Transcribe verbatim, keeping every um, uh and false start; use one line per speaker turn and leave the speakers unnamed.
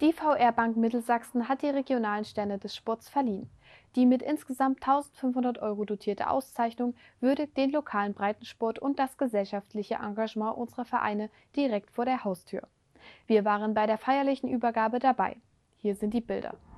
Die V R-Bank Mittelsachsen hat die regionalen Sterne des Sports verliehen. Die mit insgesamt tausendfünfhundert Euro dotierte Auszeichnung würdigt den lokalen Breitensport und das gesellschaftliche Engagement unserer Vereine direkt vor der Haustür. Wir waren bei der feierlichen Übergabe dabei. Hier sind die Bilder.